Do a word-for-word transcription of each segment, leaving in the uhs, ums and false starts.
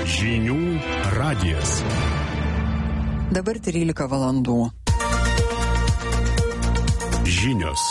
Žinių radijas. Dabar trylika valandų. Žinios.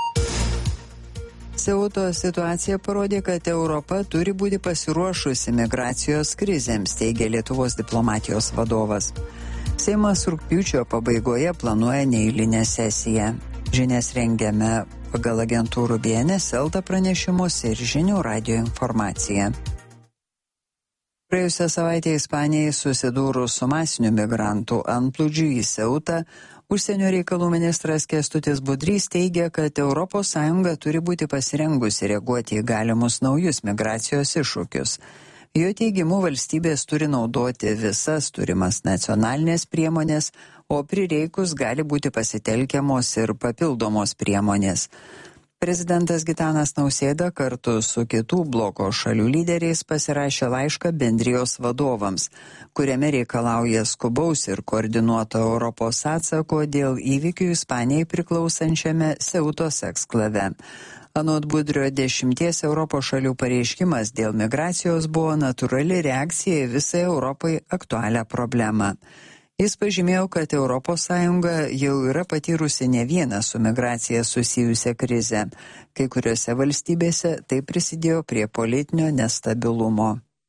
Seuto situacija parodė, kad Europa turi būti pasiruošusi migracijos krizėms, teigia Lietuvos diplomatijos vadovas. Seimas rugpjūčio pabaigoje planuoja neeilinę sesiją. Žinias rengiame pagal agentūrų B N S, Elta pranešimus ir Žinių radijo informaciją. Praėjusią savaitę Ispanijai susidūrus su masiniu migrantų antplūdžiu į Seutą, užsienio reikalų ministras Kęstutis Budrys teigia, kad Europos Sąjunga turi būti pasirengusi reaguoti į galimus naujus migracijos iššūkius. Jo teigimu, valstybės turi naudoti visas turimas nacionalinės priemonės, o prireikus gali būti pasitelkiamos ir papildomos priemonės. Prezidentas Gitanas Nausėda kartu su kitų bloko šalių lyderiais pasirašė laišką bendrijos vadovams, kuriame reikalauja skubaus ir koordinuoto Europos atsako dėl įvykių Ispanijai priklausančiame Seutos eksklave. Anot Budrio, dešimties Europos šalių pareiškimas dėl migracijos buvo natūrali reakcija į visai Europai aktualią problemą. Jis pažymėjo, kad Europos Sąjunga jau yra patyrusi ne vieną su migracija susijusią krizę. Kai kuriuose valstybėse tai prisidėjo prie politinio nestabilumo.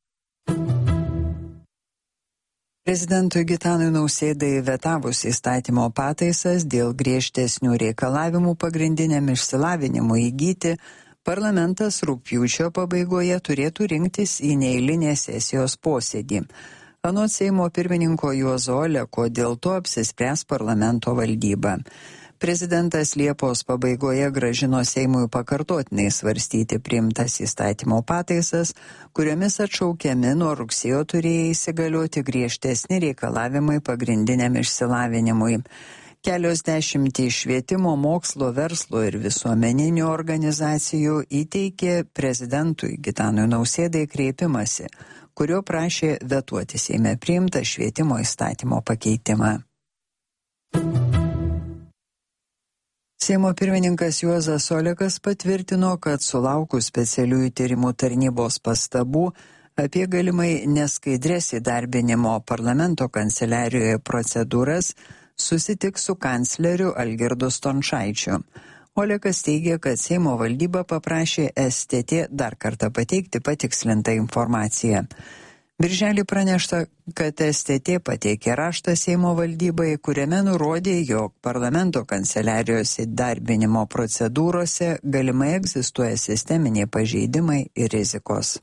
Prezidentui Gitanui Nausėdai vetavus įstatymo pataisas dėl griežtesnių reikalavimų pagrindiniam išsilavinimui įgyti, parlamentas rugpjūčio pabaigoje turėtų rinktis į neeilinės sesijos posėdį. Anot Seimo pirmininko Juozo Oleko, dėl to apsispręs parlamento valdyba. Prezidentas Liepos pabaigoje grąžino Seimui pakartotinai svarstyti priimtas įstatymo pataisas, kuriomis atšaukiami nuo rugsėjo turėjo įsigalioti griežtesni reikalavimai pagrindiniam išsilavinimui. Kelios dešimtys švietimo, mokslo, verslo ir visuomeninių organizacijų įteikė prezidentui Gitanui Nausėdai kreipimąsi, kurio prašė vetuoti Seime priimtą švietimo įstatymo pakeitimą. Seimo pirmininkas Juozas Olekas patvirtino, kad sulaukus specialiųjų tyrimų tarnybos pastabų apie galimai neskaidrės įdarbinimo parlamento kanceliarijoje procedūras, susitiks su kancleriu Algirdu Stončaičiu. Olekas teigia, kad Seimo valdyba paprašė S T T dar kartą pateikti patikslintą informaciją. Birželį pranešta, kad S T T pateikė raštą Seimo valdybai, kuriame nurodė, jog parlamento kanceliarijos įdarbinimo procedūrose galimai egzistuoja sisteminiai pažeidimai ir rizikos.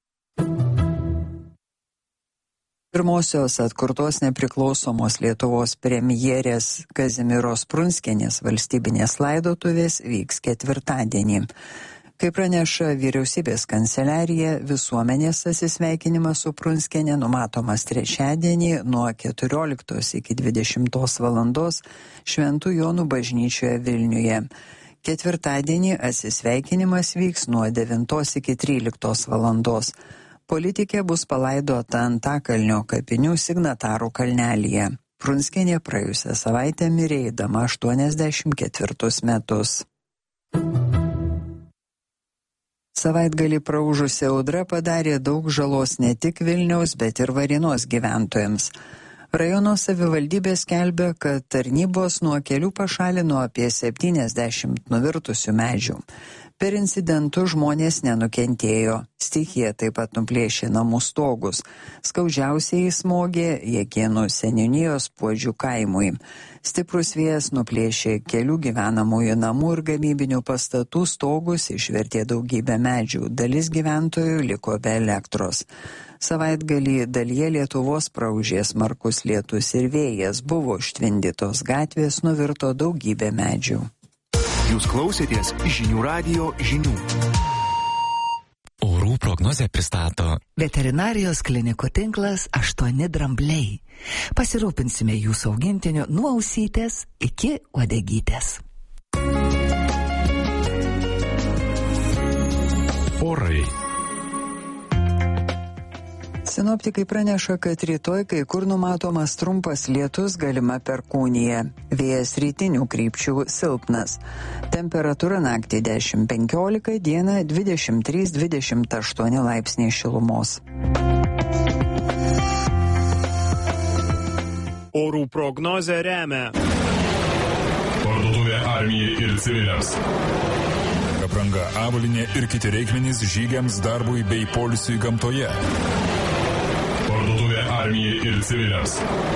Pirmosios atkurtos nepriklausomos Lietuvos premjerės Kazimieros Prunskienės valstybinės laidotuvės vyks ketvirtadienį. Kaip praneša vyriausybės kanceliarija, visuomenės atsisveikinimas su Prunskiene numatomas trečiadienį nuo keturioliktos iki dvidešimtos valandos Šventų Jonų bažnyčioje Vilniuje. Ketvirtadienį atsisveikinimas vyks nuo devintos iki tryliktos valandos. Politikė bus palaidota Antakalnio kapinių signatarų kalnelyje. Prunskienė praėjusią savaitę mirė eidama aštuoniasdešimt ketvirtus metus. Savaitgalį praūžusi audra padarė daug žalos ne tik Vilniaus, bet ir Varėnos gyventojams. Rajono savivaldybė skelbia, kad tarnybos nuo kelių pašalino apie septyniasdešimt nuvirtusių medžių. Per incidentus žmonės nenukentėjo. Stichija taip pat nuplėšė namų stogus. Skaudžiausiai įsmogė Jakėnų seniūnijos Puodžių kaimui. Stiprus vėjas nuplėšė kelių gyvenamųjų namų ir gamybinių pastatų stogus, išvertė daugybę medžių. Dalis gyventojų liko be elektros. Savaitgalį dalyje Lietuvos praūžė smarkus lietus ir vėjas, buvo užtvindytos gatvės, nuvirto daugybė medžių. Jūs klausėtės Žinių radijo žinių. Orų prognozę pristato veterinarijos klinikų tinklas aštuoni drambliai. Pasirūpinsime jūsų augintiniu nuo ausytės iki uodegytės. Orai. Sinoptikai praneša, kad rytoj kai kur numatomas trumpas lietus, galima perkūnija. Vėjas rytinių krypčių silpnas. Temperatūra naktį dešimt penkiolika, dieną dvidešimt trys dvidešimt aštuoni laipsniai šilumos. Orų prognozę remia Parduotuvė armijai ir civiliams. Apranga, avalynė ir kiti reikmenys žygiams, darbui bei poilsiui gamtoje. Parduotuvė armijai ir civiliams.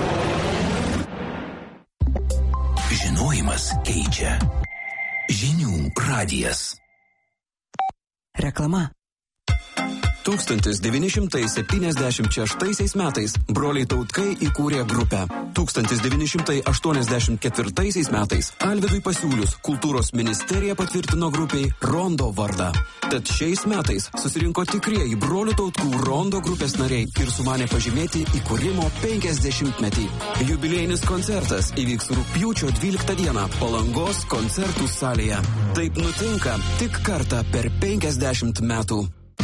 Žinojimas keičia. Žinių radijas. Reklama. tūkstantis devyni šimtai septyniasdešimt šeštaisiais metais broliai Tautkai įkūrė grupę. tūkstantis devyni šimtai aštuoniasdešimt ketvirtaisiais metais Alvydui pasiūlius kultūros ministerija patvirtino grupiai Rondo vardą. Tad šiais metais susirinko tikrieji brolių Tautkų Rondo grupės nariai ir sumanė pažymėti įkūrimo penkiasdešimtmetį. Jubiliejinis koncertas įvyks rugpjūčio dvyliktą dieną Palangos koncertų salėje. Taip nutinka tik kartą per penkiasdešimt metų.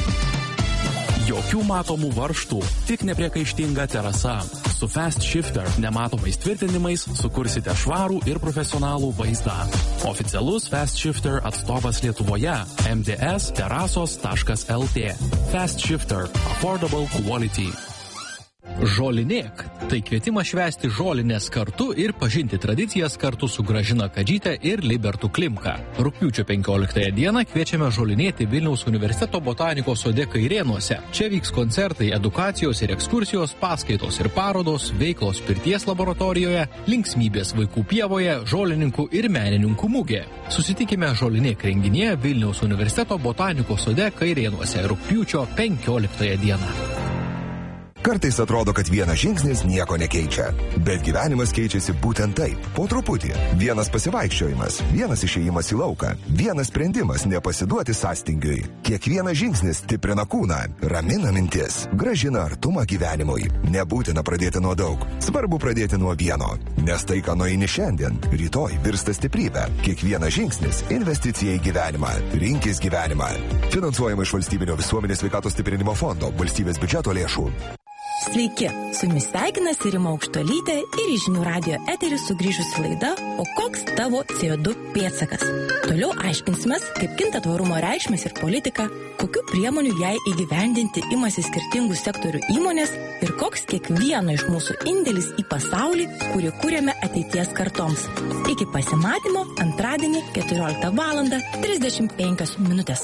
Jokių matomų varžtų, tik nepriekaištinga terasa. Su Fast Shifter nematomais tvirtinimais sukursite švarų ir profesionalų vaizdą. Oficialus Fast Shifter atstovas Lietuvoje m d s terasos taškas l t. Fast Shifter. Affordable quality. Žolinėk. Tai kvietimas švęsti žolinės kartu ir pažinti tradicijas kartu su Gražina Kadžyte ir Libertu Klimka. Rugpjūčio penkioliktąją dieną kviečiame žolinėti Vilniaus universiteto botanikos sode Kairėnuose. Čia vyks koncertai, edukacijos ir ekskursijos, paskaitos ir parodos, veiklos pirties laboratorijoje, linksmybės vaikų pievoje, žolininkų ir menininkų mugė. Susitikime žolinėk renginyje Vilniaus universiteto botanikos sode Kairėnuose rugpjūčio penkioliktąją dieną. Kartais atrodo, kad vienas žingsnis nieko nekeičia, bet gyvenimas keičiasi būtent taip, po truputį. Vienas pasivaikščiojimas, vienas išėjimas į lauką, vienas sprendimas nepasiduoti sąstingiui. Kiekvienas žingsnis stiprina kūną, ramina mintis, gražina artumą gyvenimui. Nebūtina pradėti nuo daug, svarbu pradėti nuo vieno, nes tai, ką nueini šiandien, rytoj virsta stiprybė. Kiekvienas žingsnis – investicija į gyvenimą. Rinkis gyvenimą. Finansuojama iš Valstybinio visuomenės sveikatos stiprinimo fondo, valstybės biudžeto lėšų. Sveiki, su jumis sveikinasi Rima Aukštuolytė ir į Žinių radijo eterį sugrįžusi laida O koks tavo C O du pėdsakas? Toliau aiškinsimės, kaip kinta tvarumo reikšmės ir politika, kokių priemonių jai įgyvendinti imasi skirtingų sektorių įmonės ir koks kiekvieno iš mūsų indėlis į pasaulį, kurį kūrėme ateities kartoms. Iki pasimatymo antradienį keturioliktą valandą trisdešimt penkios minutės.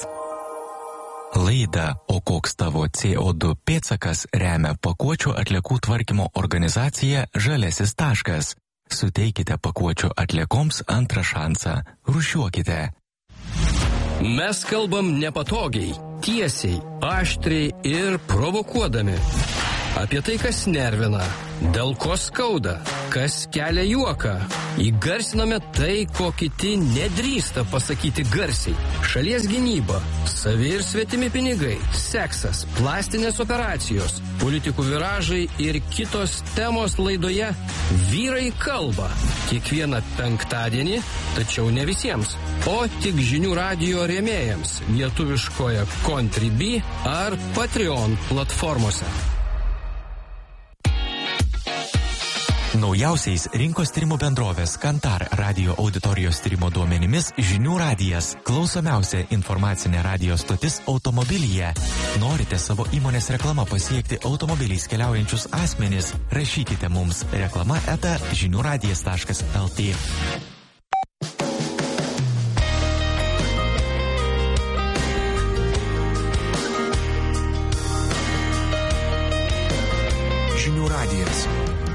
Laidą O koks tavo C O du pėdsakas remia pakuočių atliekų tvarkymo organizacija Žaliasis taškas. Suteikite pakuočių atliekoms antrą šansą. Rūšiuokite. Mes kalbam nepatogiai, tiesiai, aštriai ir provokuodami. Apie tai, kas nervina, dėl ko skauda, kas kelia juoką. Įgarsiname tai, ko kiti nedrįsta pasakyti garsiai. Šalies gynyba, savi ir svetimi pinigai, seksas, plastinės operacijos, politikų viražai ir kitos temos laidoje Vyrai kalba. Kiekvieną penktadienį, tačiau ne visiems, o tik Žinių radijo rėmėjams lietuviškoje Contribui ar Patreon platformose. Naujausiais rinkos tyrimų bendrovės Kantar radio auditorijos tyrimo duomenimis Žinių radijas – klausomiausia informacinė radio stotis automobilyje. Norite savo įmonės reklama pasiekti automobiliais keliaujančius asmenis? Rašykite mums reklama eta žinių radijas taškas el tė. Žinių radijas.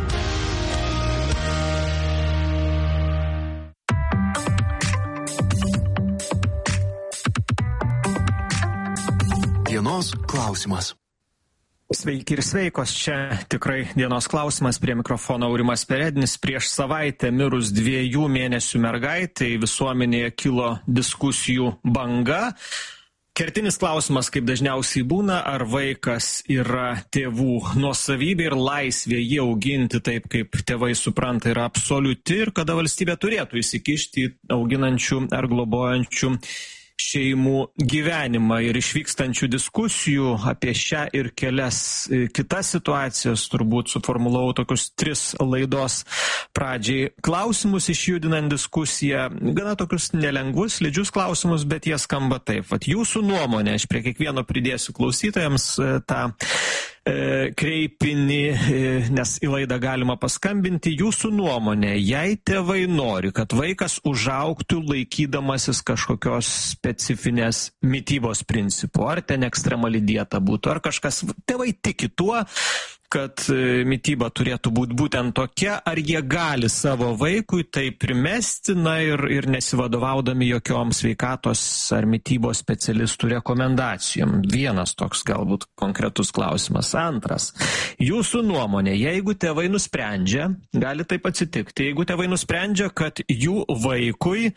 Dienos klausimas. Sveiki ir sveikos, čia tikrai dienos klausimas, prie mikrofono Aurimas Perednis. Prieš savaitę mirus dviejų mėnesių mergaitai visuomenėje kilo diskusijų banga. Kertinis klausimas, kaip dažniausiai būna, ar vaikas yra tėvų nuosavybė ir laisvė jį auginti taip, kaip tėvai supranta, yra absoliuti ir kada valstybė turėtų įsikišti į auginančių ar globojančių šeimų gyvenimą. Ir išvykstančių diskusijų apie šią ir kelias kitas situacijas turbūt suformulavau tokius tris laidos pradžiai klausimus, išjudinant diskusiją, gana tokius nelengvus, slidžius klausimus, bet jie skamba taip. Vat jūsų nuomonė, aš prie kiekvieno pridėsiu klausytojams tą kreipinį, nes į laidą galima paskambinti. Jūsų nuomonė, jei tėvai nori, kad vaikas užaugtų laikydamasis kažkokios specifinės mitybos principų, ar ten ekstremali dieta būtų, ar kažkas, tėvai tiki tuo, kad mityba turėtų būti būtent tokia, ar jie gali savo vaikui tai primesti, na ir, ir nesivadovaudami jokiom sveikatos ar mitybos specialistų rekomendacijom. Vienas toks galbūt konkretus klausimas. Antras, jūsų nuomonė, jeigu tėvai nusprendžia, gali taip atsitikti, jeigu tėvai nusprendžia, kad jų vaikui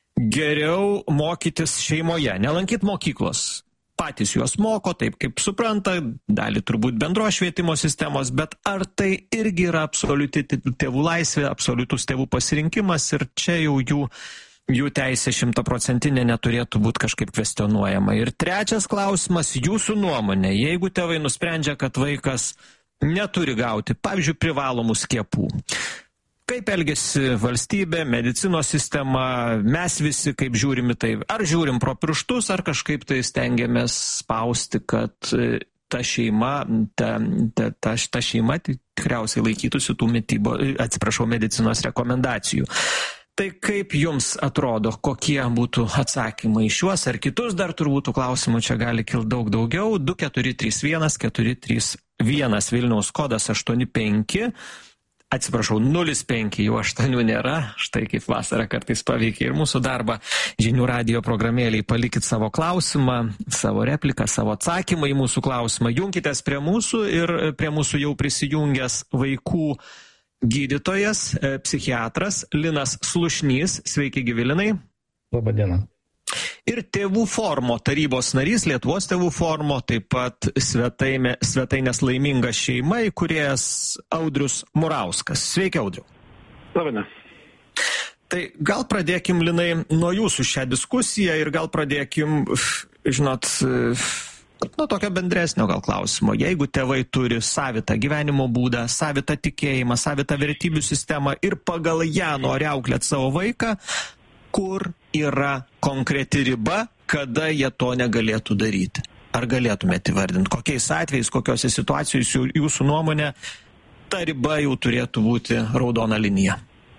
geriau mokytis šeimoje, nelankyti mokyklos, patys juos moko, taip kaip supranta, dalį turbūt bendros švietimo sistemos, bet ar tai irgi yra absoliuti tėvų laisvė, absoliutus tėvų pasirinkimas ir čia jau jų, jų teisė šimtaprocentinė neturėtų būti kažkaip kvestionuojama. Ir trečias klausimas, jūsų nuomonė, jeigu tėvai nusprendžia, kad vaikas neturi gauti, pavyzdžiui, privalomų skiepų, kaip elgesi valstybė, medicinos sistema, mes visi kaip žiūrime tai, ar žiūrim pro pirštus, ar kažkaip tai stengiamės spausti, kad ta šeima, ta, ta, ta, ta šeima tikriausiai laikytųsi tų mitybo, atsiprašau, medicinos rekomendacijų. Tai kaip jums atrodo, kokie būtų atsakymai į šiuos ar kitus, dar turbūt klausimų čia gali kilti daug daugiau. Du keturi trys vienas keturi trys vienas Vilniaus kodas aštuoni penki. Atsiprašau, nulis penki, jau aštuonių nėra, štai kaip vasara kartais paveikia ir mūsų darbą. Žinių radijo programėlėj palikit savo klausimą, savo repliką, savo atsakymą į mūsų klausimą. Junkitės prie mūsų ir prie mūsų jau prisijungęs vaikų gydytojas, psichiatras Linas Slušnys. Sveiki, gyvi, Linai. Labą dieną. Ir tėvų forumo tarybos narys, Lietuvos tėvų forumo, taip pat svetainė, svetainės Laiminga šeima įkūrėjas Audrius Murauskas. Sveiki, Audriu. Labą. Tai gal pradėkim, Linai, nuo jūsų šią diskusiją ir gal pradėkim, žinot, nuo tokio bendresnio gal klausimo. Jeigu tėvai turi savitą gyvenimo būdą, savitą tikėjimą, savitą vertybių sistemą ir pagal ją nori auklėti savo vaiką, kur yra konkreti riba, kada jie to negalėtų daryti? Ar galėtumėte įvardinti, kokiais atvejais, kokiose situacijose jūsų nuomonė ta riba jau turėtų būti raudona linija?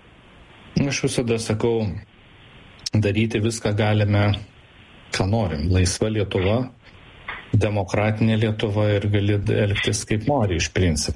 Aš visada sakau, daryti viską galime, ką norim. Laisva Lietuva, demokratinė Lietuva ir gali elgtis kaip nori iš principo.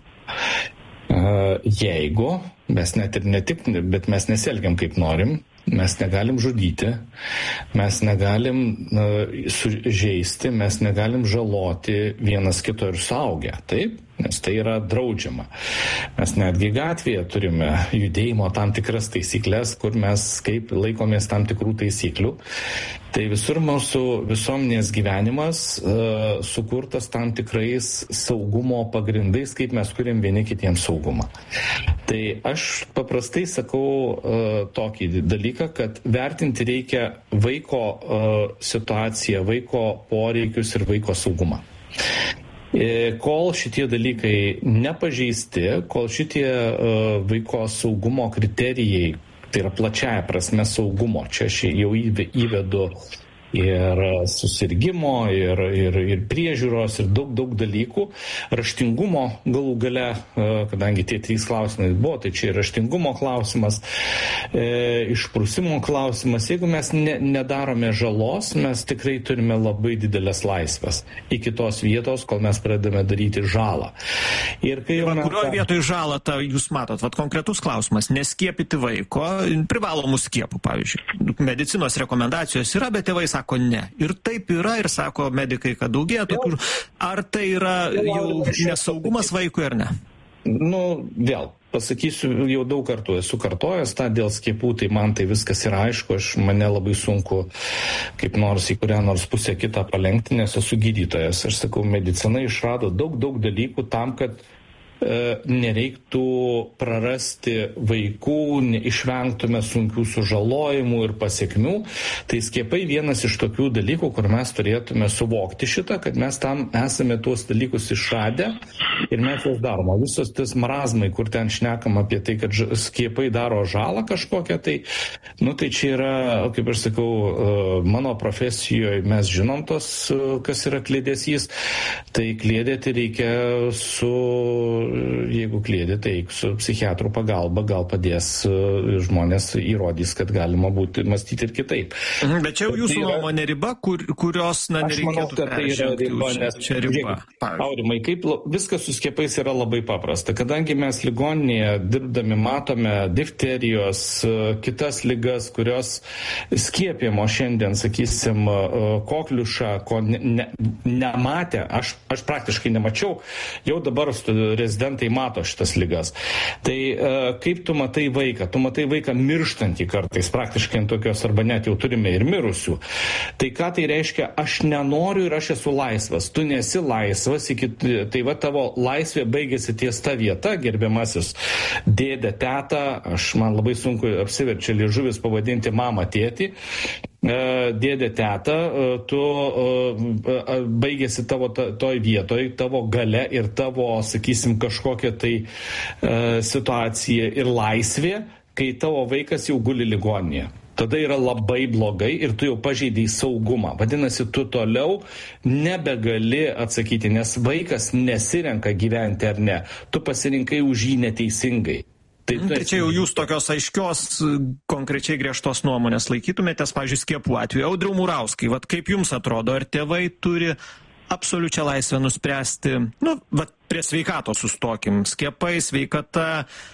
Jeigu mes net ir ne tik, bet mes nesielgiam kaip norim, mes negalim žudyti, mes negalim uh, sužeisti, mes negalim žaloti vienas kito ir suaugę, taip? Nes tai yra draudžiama. Mes netgi gatvėje turime judėjimo tam tikras taisyklės, kur mes kaip laikomės tam tikrų taisyklių. Tai visur mūsų visuomenės gyvenimas uh, sukurtas tam tikrais saugumo pagrindais, kaip mes kuriam vieni kitiems saugumą. Tai aš paprastai sakau uh, tokį dalyką, kad vertinti reikia vaiko uh, situaciją, vaiko poreikius ir vaiko saugumą. Kol šitie dalykai nepažeisti, kol šitie uh, vaiko saugumo kriterijai, tai yra plačiaja prasme saugumo, čia aš jau įvedu ir susirgimo, ir, ir, ir priežiūros, ir daug, daug dalykų. Raštingumo galų gale, kadangi tie trys klausimai buvo, tai čia ir raštingumo klausimas, e, išprusimo klausimas. Jeigu mes ne, nedarome žalos, mes tikrai turime labai didelės laisvės iki tos vietos, kol mes pradedame daryti žalą. Ir kai jau... Kurioje vietoje žalą tą jūs matot? Vat konkretus klausimas. Neskiepyti vaiko, privalomų skiepų, pavyzdžiui. Medicinos rekomendacijos yra, bet tėvai sako, sako ne. Ir taip yra, ir sako medikai, kad daugėja tokių. Ar tai yra jau nesaugumas vaikui ar ne? Nu, vėl, pasakysiu, jau daug kartų esu kartojęs tą dėl skiepų, tai man tai viskas yra aišku, aš mane labai sunku kaip nors į kurią nors pusę kitą palenkti, nes esu gydytojas. Aš sakau, medicina išrado daug, daug dalykų tam, kad nereiktų prarasti vaikų, išvengtume sunkių sužalojimų ir pasiekmių. Tai skiepai vienas iš tokių dalykų, kur mes turėtume suvokti šitą, kad mes tam esame tuos dalykus išradę ir mes juos darome. Visos tas marazmai, kur ten šnekam apie tai, kad skiepai daro žalą kažkokią, tai, nu, tai čia yra, kaip aš sakau, mano profesijoje mes žinom tos, kas yra kliedesys, tai kliedėti reikia su, jeigu kliedė, tai su psichiatrų pagalba gal padės žmonės įrodys, kad galima būti mąstyti ir kitaip. Bet čia jau jūsų nuomonė riba, kur, kurios, na, nereikėtų peržengti. Riba, nes, čia riba. Aurimai, kaip viskas su skiepais yra labai paprasta. Kadangi mes ligoninėje dirbdami matome difterijos, kitas ligas, kurios skiepimo šiandien, sakysim, kokliušą, ko ne, ne, nematė, aš, aš praktiškai nemačiau, jau dabar rezidentai mato šitas ligas. Tai kaip tu matai vaiką? Tu matai vaiką mirštantį kartais, praktiškai ant tokios, arba net jau turime ir mirusių. Tai ką tai reiškia? Aš nenoriu ir aš esu laisvas. Tu nesi laisvas, iki, tai va tavo laisvė baigėsi ties ta vieta, gerbiamasis dėdė, teta, aš man labai sunku apsiverčia liežuvis pavadinti mamą, tėtį, dėdė, teta, tu baigėsi tavo toj vietoj, tavo gale ir tavo, sakysim, kažkokia tai situacija ir laisvė, kai tavo vaikas jau guli ligoninėje. Tada yra labai blogai ir tu jau pažeidei saugumą. Vadinasi, tu toliau nebegali atsakyti, nes vaikas nesirenka gyventi ar ne. Tu pasirinkai už jį neteisingai. Tai, tai čia jau jūs tokios aiškios, konkrečiai griežtos nuomonės laikytumėtės, pavyzdžiui, skiepų atveju. Audriau Murauskai, vat kaip jums atrodo, ar tėvai turi absoliučią laisvę nuspręsti, nu, vat prie sveikatos sustokim, skiepai, sveikata,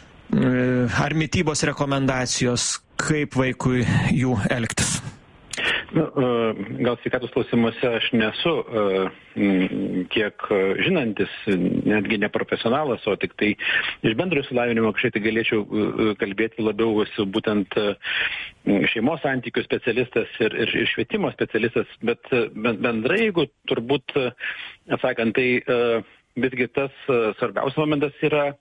ar mitybos rekomendacijos, kaip vaikui jų elgtis? Nu, gal sveikatos klausimuose aš nesu kiek žinantis, netgi neprofesionalas, o tik tai iš bendro išsilavinimo kažkaip tai galėčiau kalbėti labiau su būtent šeimos santykių specialistas ir, ir, ir švietimo specialistas, bet bendrai, jeigu turbūt atsakant, tai visgi tas svarbiausias momentas yra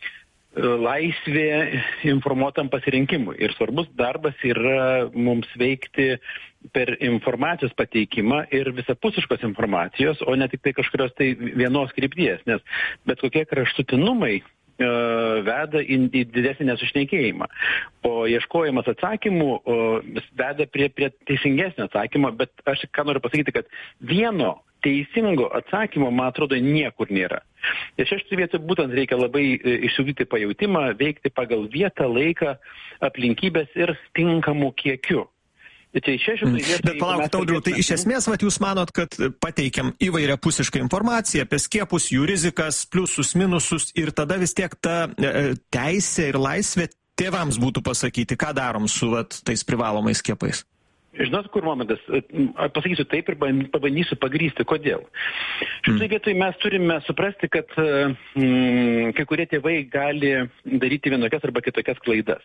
laisvė informuotam pasirinkimui. Ir svarbus darbas yra mums veikti per informacijos pateikimą ir visapusiškos informacijos, o ne tik tai kažkurios tai vienos krypties, nes bet kokie kraštutinumai uh, veda į, į didesnį nesušnekėjimą. O ieškojimas atsakymų uh, veda prie, prie teisingesnio atsakymo, bet aš ką noriu pasakyti, kad vieno teisingo atsakymo, man atrodo, niekur nėra. Ir šeštai vietoj būtent reikia labai išsiugdyti pajautimą, veikti pagal vietą, laiką, aplinkybės ir tinkamų kiekių. Tai mm. Bet palaukit, Audriau, tai iš esmės, vat, jūs manot, kad pateikiam įvairiapusišką informaciją apie skiepus, jų rizikas, pliusus, minusus ir tada vis tiek ta e, teisė ir laisvė tėvams būtų pasakyti, ką darom su vat, tais privalomais skiepais. Žinot, kur momentas, pasakysiu taip ir pabandysiu pagrysti, kodėl. Šitoj vietoj mes turime suprasti, kad mm, kai kurie tėvai gali daryti vienokias arba kitokias klaidas.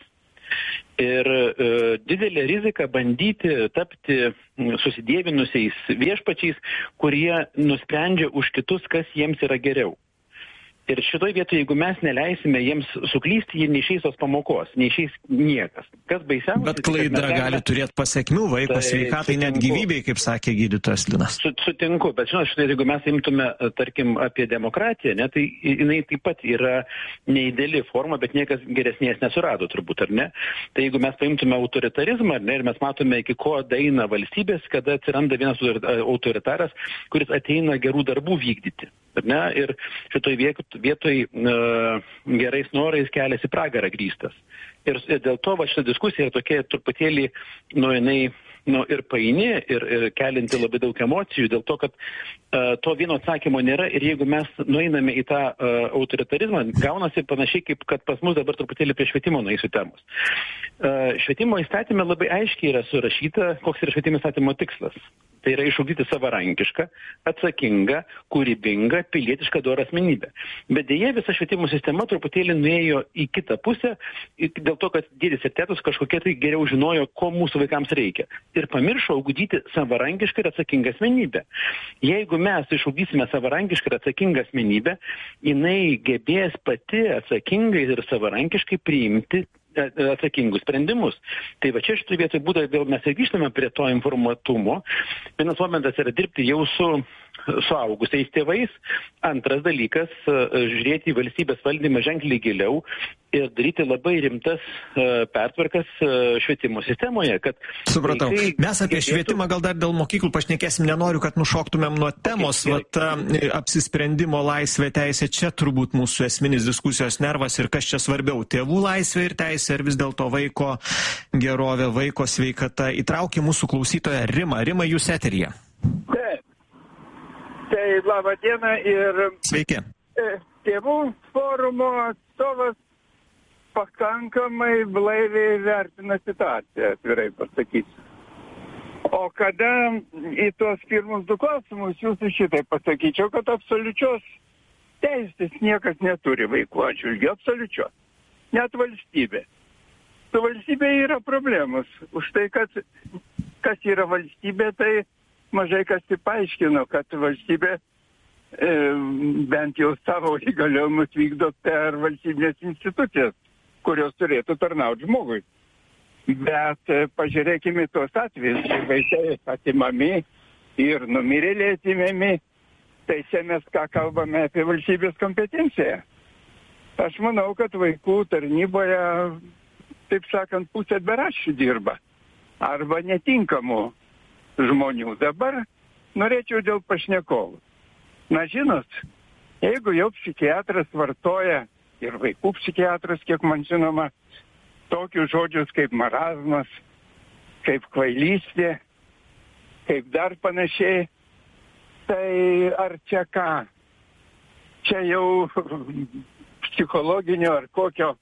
Ir e, didelė rizika bandyti tapti susidėvinusiais viešpačiais, kurie nusprendžia už kitus, kas jiems yra geriau. Ir šitoj vietoje, jeigu mes neleisime jiems suklysti, jie neišeis tos pamokos, neišeis niekas. Kas baisiausia? Bet klaida gali galime... turėti pasiekmių vaiko tai, sveikatai, net gyvybei, kaip sakė gydytojas Linas. Sutinku, bet žinot, šitoj, jeigu mes imtume, tarkim, apie demokratiją, ne, tai jinai taip pat yra neįdėli forma, bet niekas geresnės nesurado turbūt, ar ne? Tai jeigu mes paimtume autoritarizmą, ar ne, ir mes matome, iki ko daeina valstybės, kada atsiranda vienas autoritaras, kuris ateina gerų darbų vykdyti. Ne? Ir šitoj vietoj uh, gerais norais kelias į pragarą grįstas. Ir, ir dėl to va šita diskusija yra tokia truputėlį, nu, jinai, nu, ir paini, ir, ir kelinti labai daug emocijų, dėl to, kad uh, to vieno atsakymo nėra ir jeigu mes nueiname į tą uh, autoritarizmą, gaunasi panašiai, kaip kad pas mus dabar truputėlį prie švietimo nueisiu temos. Uh, švietimo įstatymė labai aiškiai yra surašyta, koks yra švietimo įstatymo tikslas. Tai yra išugdyti savarankišką, atsakingą, kūrybingą, pilietišką dorą asmenybę. Bet dėja visa švietimo sistema truputėlį nuėjo į kitą pusę, dėl to, kad dėdės ir tėtus kažkokie tai geriau žinojo, ko mūsų vaikams reikia. ir pamiršo ugdyti savarankišką ir atsakingą asmenybę. Jeigu mes išugdysime savarankišką ir atsakingą asmenybę, jinai gebės pati atsakingai ir savarankiškai priimti atsakingus sprendimus. Tai va čia šitoj vietoj būtų, vėl mes ir grįžtame prie to informatumo. Vienas momentas yra dirbti jau su suaugusiais tėvais. Antras dalykas, žiūrėti į valstybės valdymą ženkliai giliau ir daryti labai rimtas pertvarkas švietimo sistemoje. Kad Supratau. Vaikai... Mes apie švietimą gal dar dėl mokyklų pašnekėsim, nenoriu, kad nušoktumėm nuo temos. Okay, Vat, apsisprendimo laisvė, teisė, čia turbūt mūsų esminis diskusijos nervas ir kas čia svarbiau, tėvų laisvė ir teisė, ar vis dėlto vaiko gerovė, vaiko sveikata. Įtraukė mūsų klausytoją Rimą. Rima, jūs eteryje. Taip. Tai laba diena ir... Sveiki. Tėvų forumo atstovas pakankamai blaiviai vertina situaciją, atvirai pasakysiu. O kada į tuos pirmus du klausimus jūsų šitai pasakyčiau, kad absoliučios teisės niekas neturi vaikų atžvilgiu, absoliučios. Net valstybė. Su valstybė yra problemos. Už tai, kad kas yra valstybė, tai mažai kas tai paaiškino, kad valstybė e, bent jau savo įgaliojimus vykdo per valstybinės institucijas, kurios turėtų tarnauti žmogui. Bet e, pažiūrėkime tuos atvejus, kai vaikai atimami ir numirėliai atimami, tai čia mes ką kalbame apie valstybės kompetenciją. Aš manau, kad vaikų tarnyboje, taip sakant, pusė beraščių dirba arba netinkamų žmonių. Dabar norėčiau dėl pašnekovų. Na, žinot, jeigu jau psichiatras vartoja, ir vaikų psichiatras, kiek man žinoma, tokius žodžius kaip marazmas, kaip kvailystė, kaip dar panašiai, tai ar čia ką? Čia jau psichologinio ar kokio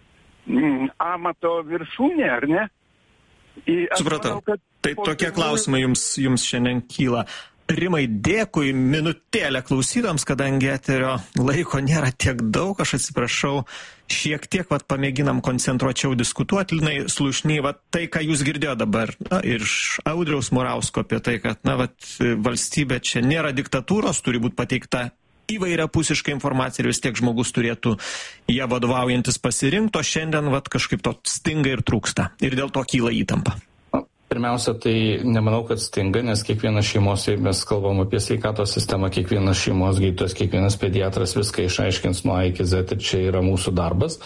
mm, amato viršūnė, ar ne? Supratau. Manau, tai tokie klausimai jums, jums šiandien kyla. Rimai, dėkui, minutėlę klausytojams, kadangi eterio laiko nėra tiek daug, aš atsiprašau, šiek tiek vat, pamėginam koncentruočiau diskutuoti, Linai Slušny, vat, tai, ką jūs girdėjo dabar, na, ir iš Audriaus Murausko apie tai, kad na, vat, valstybė čia nėra diktatūros, turi būti pateikta įvairiapusiška informacija ir vis tiek žmogus turėtų ją vadovaujantis pasirinkto, šiandien vat, kažkaip to stinga ir trūksta ir dėl to kyla įtampa. Pirmiausia, tai nemanau, kad stinga, nes kiekvienas šeimos, jei mes kalbam apie sveikatos sistemą, kiekvienas šeimos gydytojas, kiekvienas pediatras viską išaiškins nuo A iki Z ir čia yra mūsų darbas.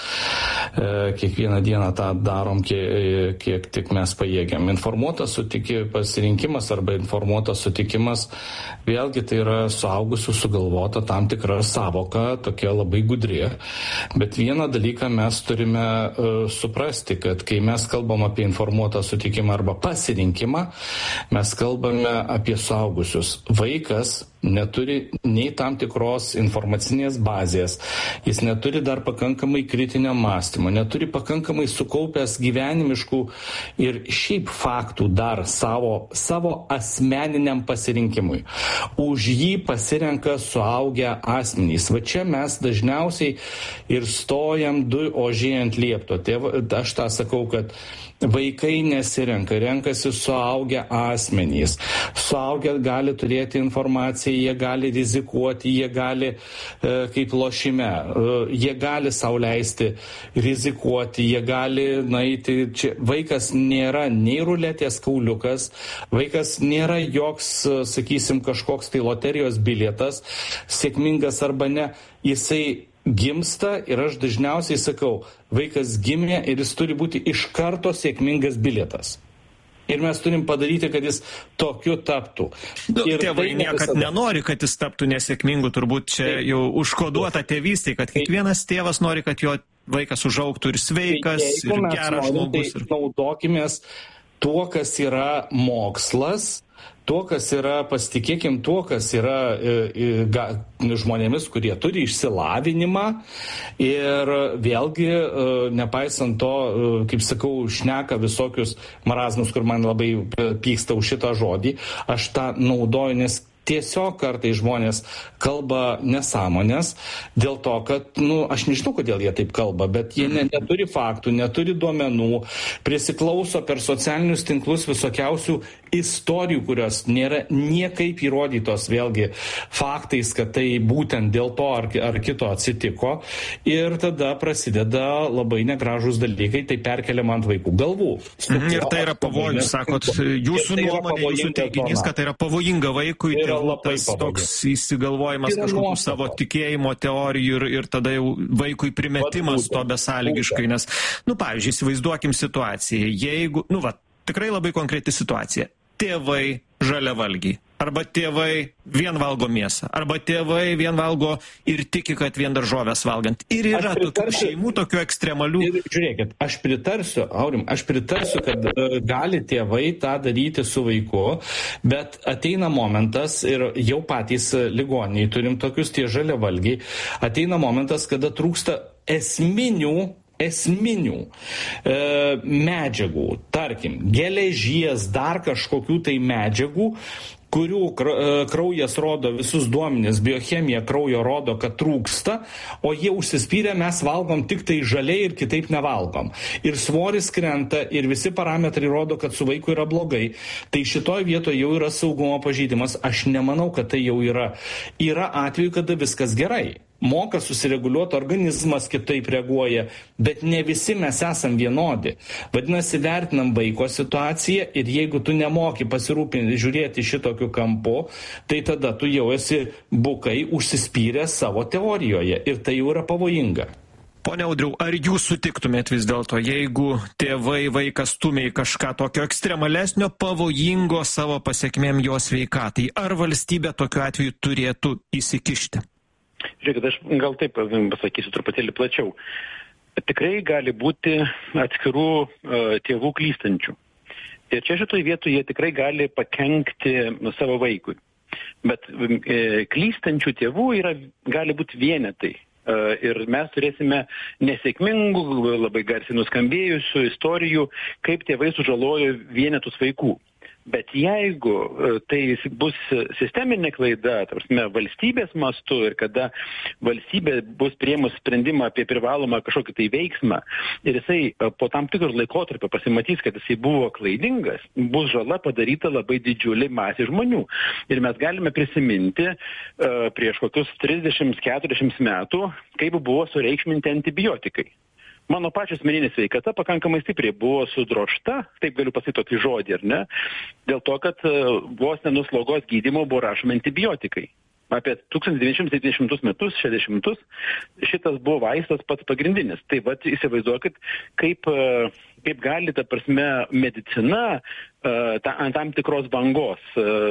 E, kiekvieną dieną tą darom, kiek, kiek tik mes pajėgiam. Informuotas sutiki, pasirinkimas arba informuotas sutikimas, vėlgi tai yra suaugusių sugalvota tam tikra savoka, tokia labai gudri. Bet vieną dalyką mes turime uh, suprasti, kad kai mes kalbam apie informuotą sutikimą arba pasirinkimą, mes kalbame apie suaugusius. Vaikas neturi nei tam tikros informacinės bazės, jis neturi dar pakankamai kritinio mąstymo, neturi pakankamai sukaupęs gyvenimiškų ir šiaip faktų dar savo, savo asmeniniam pasirinkimui. Už jį pasirenka suaugę asmenys. Va čia mes dažniausiai ir stojam du ožiai ant liepto. Tėva, aš tą sakau, kad vaikai nesirenka, renkasi suaugę asmenys. Suaugę gali turėti informaciją, jie gali rizikuoti, jie gali e, kaip lošime, e, jie gali sau leisti rizikuoti, jie gali naiti. Čia vaikas nėra nei ruletės kauliukas, vaikas nėra joks, sakysim, kažkoks tai loterijos bilietas, sėkmingas arba ne. Jisai gimsta ir aš dažniausiai sakau, vaikas gimė ir jis turi būti iš karto sėkmingas bilietas. Ir mes turim padaryti, kad jis tokiu taptų. Ir tėvai niekad visada nenori, kad jis taptų nesėkmingu, turbūt čia tai, jau užkoduota tėvystė, kad kiekvienas tėvas nori, kad jo vaikas užaugtų ir sveikas, tai, ir geras žmogus. Tai naudokimės tuo, kas yra mokslas, tuo, kas yra, pasitikėkim tuo, kas yra e, e, ga, žmonėmis, kurie turi išsilavinimą ir vėlgi, e, nepaisant to, e, kaip sakau, šneka visokius marazmus, kur man labai pyksta už šitą žodį, aš tą naudoju, nes tiesiog kartai žmonės kalba nesąmonės dėl to, kad, nu, aš nežinau, kodėl jie taip kalba, bet jie ne, neturi faktų, neturi duomenų, prisiklauso per socialinius tinklus visokiausių istorijų, kurios nėra niekaip įrodytos vėlgi faktais, kad tai būtent dėl to ar, ar kito atsitiko. Ir tada prasideda labai negražūs dalykai, tai perkeliama ant vaikų galvų. Mhm, ir tai yra pavojus, sakot, jūsų tai nuomonė, jūsų teiginys, kad tai yra pavojinga vaikui, tai tas toks įsigalvojimas kažkokių savo tikėjimo teorijų ir, ir tada jau vaikui primetimas to besąlygiškai, nes, nu, pavyzdžiui, įsivaizduokim situaciją, jeigu, nu, va, tikrai labai konkreti situacija, tėvai žaliavalgiai, arba tėvai vien valgo mėsą, arba tėvai vien valgo ir tiki, kad vien daržovės valgant. Ir yra tokių šeimų, tokių ekstremalių. Ir, žiūrėkit, aš pritarsiu, Aurim, aš pritarsiu, kad uh, gali tėvai tą daryti su vaiku, bet ateina momentas ir jau patys ligoniai turim tokius tie žaliavalgiai, ateina momentas, kada trūksta esminių esminių e, medžiagų, tarkim, geležies, dar kažkokių tai medžiagų, kurių kraujas rodo visus duomenis, biochemija kraujo rodo, kad trūksta, o jie užsispyrę, mes valgom tik tai žaliai ir kitaip nevalgom. Ir svoris krenta, ir visi parametrai rodo, kad su vaiku yra blogai. Tai šitoj vietoje jau yra saugumo pažeidimas. Aš nemanau, kad tai jau yra. Yra atveju, kada viskas gerai. Moka susireguliuoti, organizmas kitaip reaguoja, bet ne visi mes esam vienodi. Vadinasi, vertinam vaiko situaciją ir jeigu tu nemoki pasirūpinti, žiūrėti šitokiu kampu, tai tada tu jau esi bukai užsispyręs savo teorijoje ir tai jau yra pavojinga. Pone Audriau, ar jūs sutiktumėt vis dėlto, jeigu tėvai vaikas stumia į kažką tokio ekstremalesnio, pavojingo savo pasiekmėm jo sveikatai, ar valstybė tokiu atveju turėtų įsikišti? Žiūrėkit, aš gal taip pasakysiu truputėlį plačiau. Tikrai gali būti atskirų uh, tėvų klystančių. Ir čia šitoj vietoje jie tikrai gali pakenkti savo vaikui. Bet e, klystančių tėvų yra, gali būti vienetai. E, ir mes turėsime nesėkmingų, labai garsiai nuskambėjusių istorijų, kaip tėvai sužalojo vienetus vaikų. Bet jeigu tai bus sisteminė klaida, tarpsime, valstybės mastu ir kada valstybė bus priėmus sprendimą apie privalomą kažkokį tai veiksmą ir jisai po tam tikro laikotarpio pasimatys, kad jisai buvo klaidingas, bus žala padaryta labai didžiulį masė žmonių. Ir mes galime prisiminti uh, prieš kokius trisdešimt keturiasdešimt metų, kaip buvo sureikšminti antibiotikai. Mano pačios asmeninė sveikata pakankamai stipriai buvo sudrožta, taip galiu pasakyti tokį žodį, ar ne, dėl to, kad vos ne nuo slogos gydymo buvo rašomi antibiotikai. Apie tūkstantis devyni šimtai septyniasdešimtus metus, šešiasdešimtus šitas buvo vaistas pats pagrindinis. Tai vat įsivaizduokit, kaip, kaip gali, ta prasme, medicina ta, ant tam tikros bangos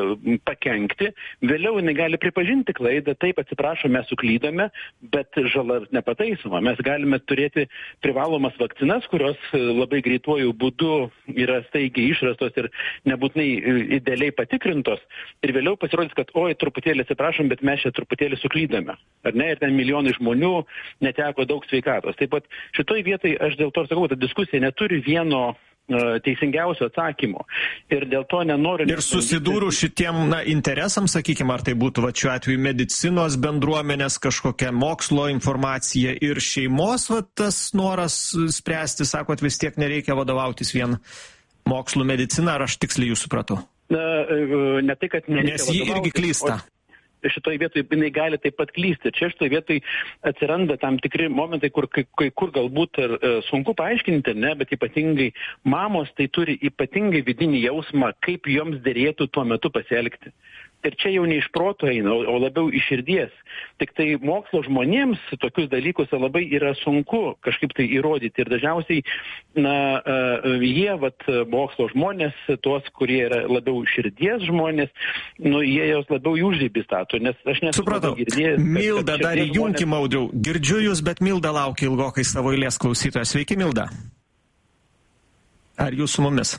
pakenkti. Vėliau jinai gali pripažinti klaidą, taip atsiprašom, mes suklydome, bet žala nepataisoma. Mes galime turėti privalomas vakcinas, kurios labai greituoju būdu yra staigiai išrastos ir nebūtinai idealiai patikrintos. Ir vėliau pasirodys, kad oi, truputėlį atsiprašom, bet mes čia truputėlį suklydome. Ar ne? Ir ten milijonai žmonių neteko daug sveikatos. Taip pat šitoj vietai aš dėl to sakau, kad diskusija neturi vieno teisingiausio atsakymo. Ir dėl to nenoriu... Ir susidūrus šitiem na, interesams, sakykime, ar tai būtų va, šiuo atveju medicinos bendruomenės kažkokia mokslo informacija ir šeimos va, tas noras spręsti, sakot, vis tiek nereikia vadovautis vien mokslu medicina, ar aš tiksliai jūs supratau? Na, ne tai, kad nereikia Nes jį irgi klysta. O... Šitoj vietoj jinai gali taip pat klysti. Čia šitoj vietoj atsiranda tam tikri momentai, kur kai, kai kur galbūt ir e, sunku paaiškinti, ne, bet ypatingai mamos tai turi ypatingai vidinį jausmą, kaip joms dėrėtų tuo metu pasielgti. Ir čia jau ne iš proto eina, o labiau iš širdies. Tik tai mokslo žmonėms tokius dalykus labai yra sunku kažkaip tai įrodyti. Ir dažniausiai na, jie, vat, mokslo žmonės, tuos, kurie yra labiau širdies žmonės, nu, jie jos labiau į užribį stato. Nes aš nesu girdėjęs. Milda, kad, dar įjunkim žmonės... Audriau. Girdžiu jūs, bet Milda laukia ilgokai savo eilės klausytoja. Sveiki, Milda. Ar jūs su mumis?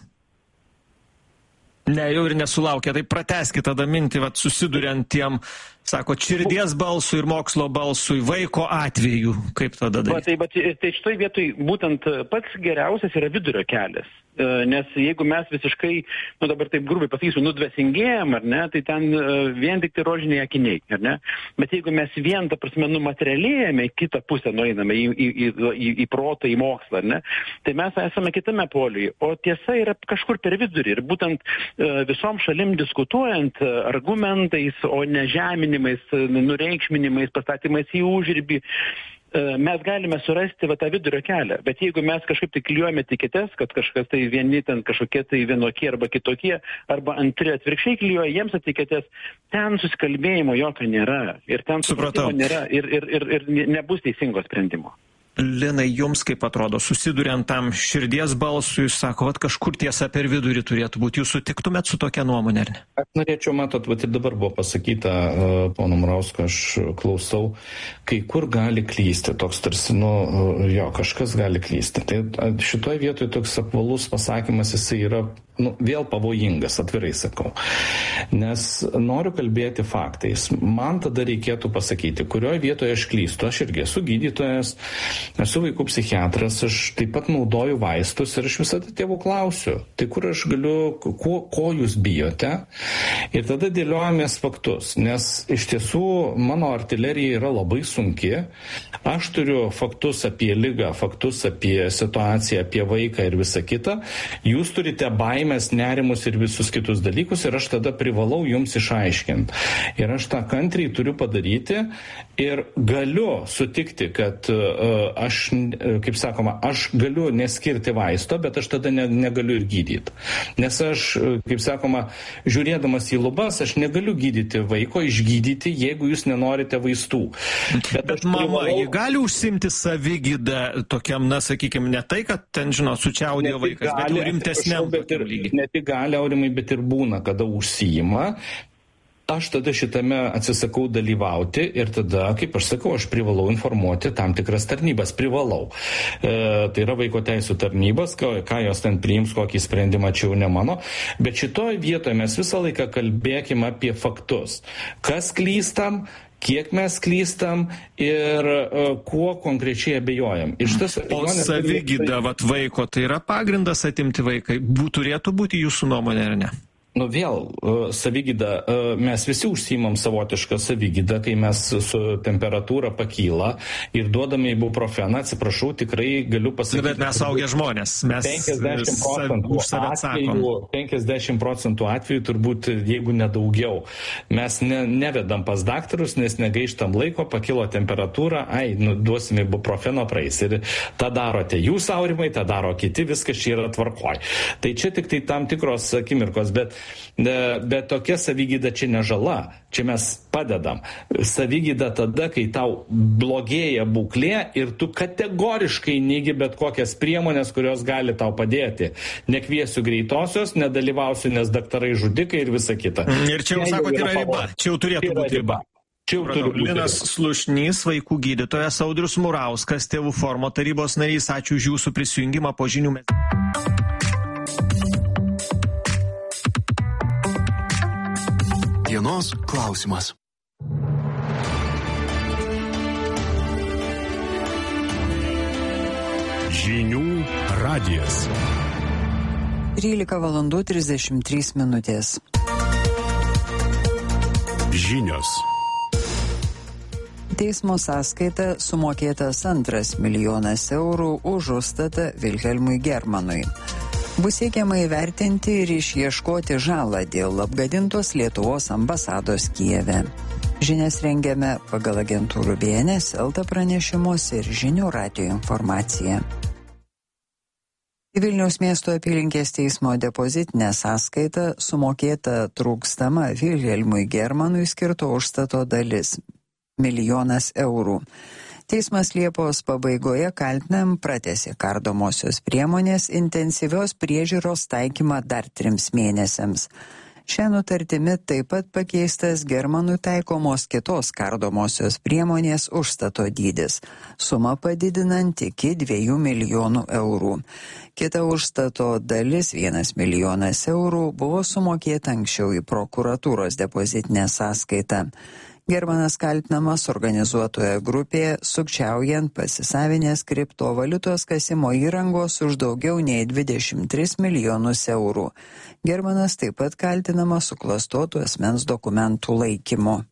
Ne, jau ir nesulaukia, tai prateskite tada mintį, vat, susiduriant tiem, sako, širdies balsui ir mokslo balsui, vaiko atveju, kaip tada daryti? Tai, bet, tai šitoj vietoj būtent pats geriausias yra vidurio kelias. Nes jeigu mes visiškai, nu dabar taip grubiai pasakysiu, nudvesingėjam, ar ne, tai ten vien tik tai rožiniai akiniai, ar ne? Bet jeigu mes vien, ta prasme, numaterialėjame į kitą pusę, nueiname į, į, į, į protą, į mokslą, ar ne, tai mes esame kitame poliuje. O tiesa yra kažkur per vidurį. Ir būtent visom šalim diskutuojant argumentais, o ne žeminimais, nureikšminimais, pastatymais į užribį, mes galime surasti va tą vidurio kelią, bet jeigu mes kažkaip tai klijuojame etiketes, kad kažkas tai vieni ten kažkokie tai vienokie arba kitokie, arba antri atvirkščiai klijuoja jiems etiketes, ten susikalbėjimo jokio nėra ir ten supratimo nėra ir, ir, ir, ir nebus teisingo sprendimo. Linai, jums kaip atrodo, susiduriant tam širdies balsui, jūs sako, kad kažkur tiesa per vidurį turėtų būti. Jūs sutiktumėt su tokia nuomonė, ar ne? Aš norėčiau, matot, vat ir dabar buvo pasakyta, uh, pono Murausko, aš klausau, kai kur gali klysti, toks tarsi, nu, jo, kažkas gali klysti. Tai šitoj vietoj toks apvalus pasakymas, jisai yra, nu, vėl pavojingas, atvirai sakau. Nes noriu kalbėti faktais. Man tada reikėtų pasakyti, kurioje vietoje aš klystu. Aš irgi esu gydytojas, esu vaikų psichiatras, aš taip pat naudoju vaistus ir aš visada tėvų klausiu, tai kur aš galiu, ko, ko jūs bijote? Ir tada dėliojamės faktus, nes iš tiesų mano artilerija yra labai sunki. Aš turiu faktus apie ligą, faktus apie situaciją, apie vaiką ir visą kitą. Jūs turite baimės, nerimus ir visus kitus dalykus ir aš tada privalau jums išaiškinti. Ir aš tą kantriai turiu padaryti ir galiu sutikti, kad uh, aš, kaip sakoma, aš galiu neskirti vaisto, bet aš tada ne, negaliu ir gydyti. Nes aš, kaip sakoma, žiūrėdamas į lubas, aš negaliu gydyti vaiko, išgydyti, jeigu jūs nenorite vaistų. Bet, bet mama, privalau... jie gali užsimti savigydą tokiam, na, sakykime, ne tai, kad ten, žinot, sučiaudėjo vaikas, gali, bet jau rimtesniam tokiam lygiai. Ne tik gali, Aurimai, bet ir būna, kada užsijima. Aš tada šitame atsisakau dalyvauti ir tada, kaip aš sakau, aš privalau informuoti tam tikras tarnybas. Privalau. E, tai yra vaiko teisų tarnybas, ką, ką jos ten priims, kokį sprendimą, čia jau ne mano. Bet šitoje vietoje mes visą laiką kalbėkime apie faktus. Kas klystam, kiek mes klystam ir uh, kuo konkrečiai abejojam. O savigyda vat vaiko, tai yra pagrindas atimti vaikai? Bū, turėtų būti jūsų nuomonė, ar ne? Nu vėl, savigyda, mes visi užsiimam savotišką savigydą, kai mes su temperatūra pakyla ir duodame ibuprofeną, atsiprašau, tikrai galiu pasakyti. Bet mes saugia žmonės, mes penkiasdešimt procentų už save atsakom. penkiasdešimt procentų atveju turbūt, jeigu nedaugiau, mes ne, nevedam pas daktarus, nes negaištam laiko, pakilo temperatūra, ai, nu, duosime ibuprofeno, praeis. Ir tą darote jūs, Aurimai, tą daro kiti, viskas čia yra tvarkoj. Tai čia tik tai tam tikros akimirkos, bet bet tokia savigyda čia ne žala, čia mes padedam. Savigyda tada, kai tau blogėja būklė ir tu kategoriškai neigi bet kokias priemonės, kurios gali tau padėti. Nekviesiu greitosios, nedalyvausiu, nes daktarai žudikai ir visa kita. Ir čia jau sakot, yra riba. Čia jau turėtų būti riba. Linas Slušnys, vaikų gydytojas, Audrius Murauskas, Tėvų forumo tarybos narys. Ačiū už jūsų prisijungimą po žinių. Dienos klausimas. Žinių radijas. trylika valandų trisdešimt trys minutės. Žinios. Teismo sąskaita sumokėtas antras milijonas eurų už užstatą Vilhelmui Germanui. Bus siekiama įvertinti ir išieškoti žalą dėl apgadintos Lietuvos ambasados Kijeve. Žinias rengiame pagal agentūrų B N S, Elta pranešimus ir Žinių radijo informaciją. Į Vilniaus miesto apylinkės teismo depozitinę sąskaitą sumokėta trūkstama Vilhelmui Germanui skirto užstato dalis – milijonas eurų. Teismas Liepos pabaigoje kaltinam pratęsė kardomosios priemonės intensyvios priežiūros taikymą dar trims mėnesiams. Šią nutartimi taip pat pakeistas Germanui taikomos kitos kardomosios priemonės užstato dydis, suma padidinant iki dviejų milijonų eurų. Kita užstato dalis, vienas milijonas eurų, buvo sumokėta anksčiau į prokuratūros depozitinę sąskaitą. Germanas kaltinamas organizuotoje grupėje sukčiaujant pasisavinęs kriptovaliutos kasimo įrangos už daugiau nei dvidešimt tris milijonus eurų. Germanas taip pat kaltinamas suklastotų asmens dokumentų laikymu.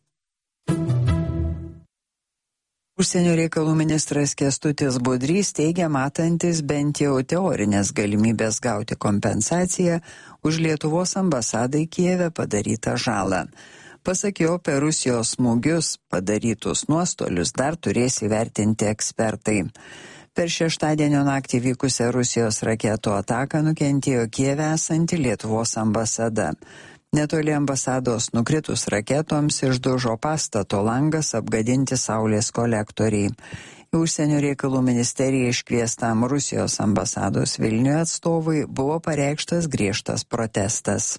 Užsienio reikalų ministras Kęstutis Budrys teigia matantis bent jau teorinės galimybės gauti kompensaciją už Lietuvos ambasadai Kijeve padarytą žalą. Pasak jo, per Rusijos smūgius padarytus nuostolius dar turės įvertinti ekspertai. Per šeštadienio naktį vykusią Rusijos raketų ataką nukentėjo Kijeve esanti Lietuvos ambasada. Netoli ambasados nukritus raketoms išdužo pastato langas, apgadinti saulės kolektoriai. Į Užsienio reikalų ministeriją iškviestam Rusijos ambasados Vilniuje atstovui buvo pareikštas griežtas protestas.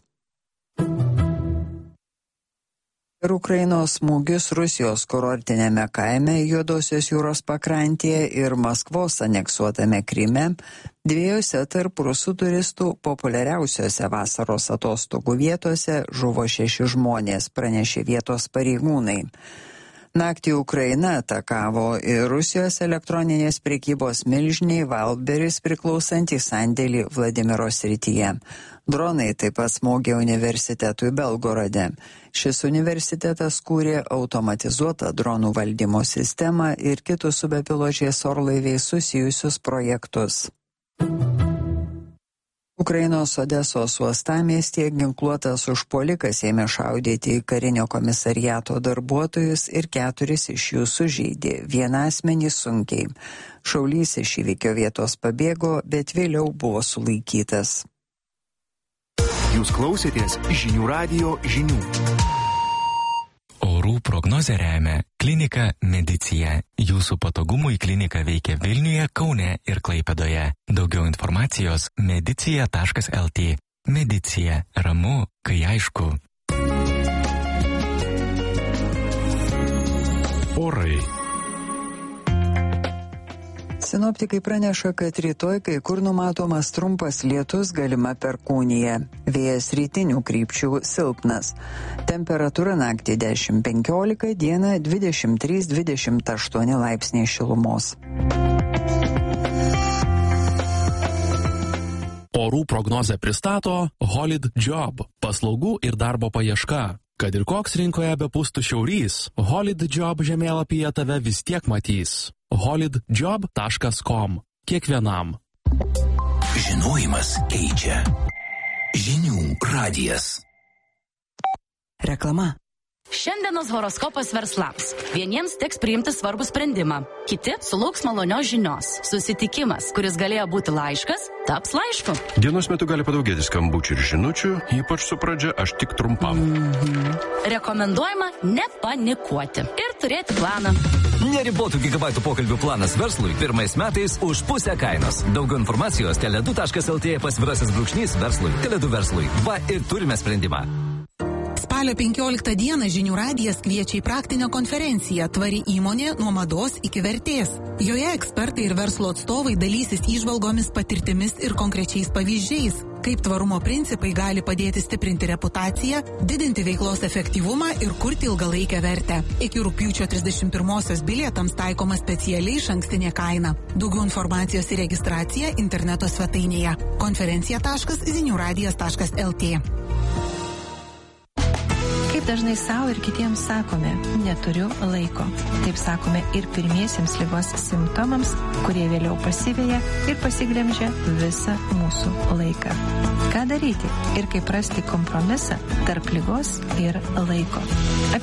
Per Ukrainos smūgius Rusijos kurortinėme kaime Juodosios jūros pakrantėje ir Maskvos aneksuotame Kryme, dviejose tarp rusų turistų populiariausiose vasaros atostogų vietose žuvo šeši žmonės, pranešė vietos pareigūnai. Naktį Ukraina atakavo ir Rusijos elektroninės prekybos milžiniai Wildberries priklausantį sandėlį Vladimiro srityje. Dronai taip pat smogė universitetui Belgorode. Šis universitetas kūrė automatizuotą dronų valdymo sistemą ir kitus su bepiločiais orlaiviais susijusius projektus. Ukrainos Odesos uostamiestyje ginkluotas užpuolikas ėmė šaudyti į karinio komisariato darbuotojus ir keturis iš jų sužeidė, vieną asmenį sunkiai. Šaulys iš įvykio vietos pabėgo, bet vėliau buvo sulaikytas. Jūs klausėtės žinių radijo žinių. Orų prognozę remia Klinika Medicija. Jūsų patogumui klinika veikia Vilniuje, Kaune ir Klaipėdoje. Daugiau informacijos medicija taškas lt. Medicija. Ramu, kai aišku. Orai. Sinoptikai praneša, kad rytoj kai kur numatomas trumpas lietus, galima perkūnija. Vėjas rytinių krypčių silpnas. Temperatūra naktį dešimt penkiolika, dieną dvidešimt trys dvidešimt aštuoni laipsniai šilumos. Orų prognozę pristato Holid Job – paslaugų ir darbo paieška. Kad ir koks rinkoje bepūstų šiaurys, Holid Job žemėlapyje tave vis tiek matys. holid job taškas com. Kiekvienam. Žinojimas keičia. Žinių radijas. Reklama. Šiandienos horoskopas verslams. Vieniems teks priimti svarbų sprendimą, kiti sulauks malonios žinios. Susitikimas, kuris galėjo būti laiškas, taps laišku. Dienos metu gali padaugėti skambučių ir žinučių, ypač su pradžia aš tik trumpam. Mm-hmm. Rekomenduojama nepanikuoti ir turėti planą. Neribotų gigabaitų pokalbių planas verslui pirmais metais už pusę kainos. Daugiau informacijos teledu taškas lt pasvirasis brūkšnys verslui. Teledu verslui. Va ir turime sprendimą. Spalio penkioliktą dieną Žinių radijas kviečia į praktinę konferenciją Tvari įmonė nuo mados iki vertės. Joje ekspertai ir verslo atstovai dalysis įžvalgomis, patirtimis ir konkrečiais pavyzdžiais, kaip tvarumo principai gali padėti stiprinti reputaciją, didinti veiklos efektyvumą ir kurti ilgalaikę vertę. Iki rugpjūčio trisdešimt pirmosios bilietams taikoma specialiai išankstinė kaina. Daugiau informacijos ir registracija interneto svetainėje konferencija taškas zinių radijas taškas lt. Kaip dažnai savo ir kitiems sakome, neturiu laiko. Taip sakome ir pirmiesiems ligos simptomams, kurie vėliau pasiveja ir pasiglemžia visą mūsų laiką. Ką daryti ir kaip rasti kompromisą tarp ligos ir laiko?